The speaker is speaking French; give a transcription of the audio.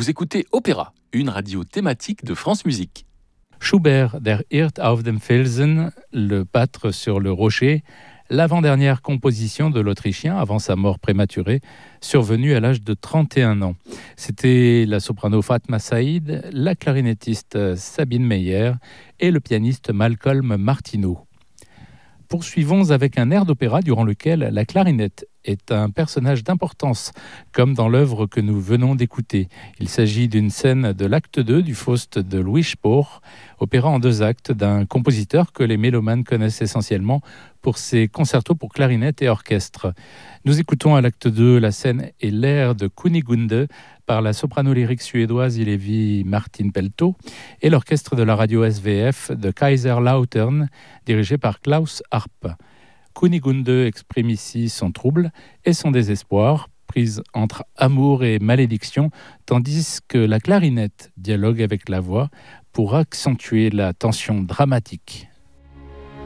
Vous écoutez Opéra, une radio thématique de France Musique. Schubert, Der Hirt auf dem Felsen, le pâtre sur le rocher, l'avant-dernière composition de l'Autrichien avant sa mort prématurée, survenue à l'âge de 31 ans. C'était la soprano Fatma Saïd, la clarinettiste Sabine Meyer et le pianiste Malcolm Martineau. Poursuivons avec un air d'opéra durant lequel la clarinette est un personnage d'importance, comme dans l'œuvre que nous venons d'écouter. Il s'agit d'une scène de l'acte 2 du Faust de Louis Spohr, opéra en 2 actes d'un compositeur que les mélomanes connaissent essentiellement pour ses concertos pour clarinette et orchestre. Nous écoutons à l'acte 2 la scène et l'air de Kunigunde par la soprano lyrique suédoise Hillevi Martin Pelto et l'orchestre de la radio SVF de Kaiserslautern dirigé par Klaus Harp. Kunigunde exprime ici son trouble et son désespoir, prise entre amour et malédiction, tandis que la clarinette dialogue avec la voix pour accentuer la tension dramatique.